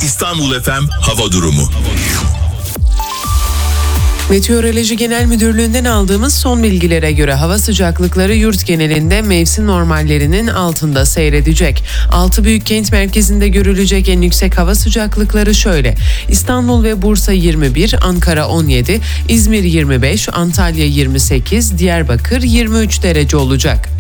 İstanbul FM hava durumu. Meteoroloji Genel Müdürlüğü'nden aldığımız son bilgilere göre hava sıcaklıkları yurt genelinde mevsim normallerinin altında seyredecek. 6 büyük kent merkezinde görülecek en yüksek hava sıcaklıkları şöyle: İstanbul ve Bursa 21, Ankara 17, İzmir 25, Antalya 28, Diyarbakır 23 derece olacak.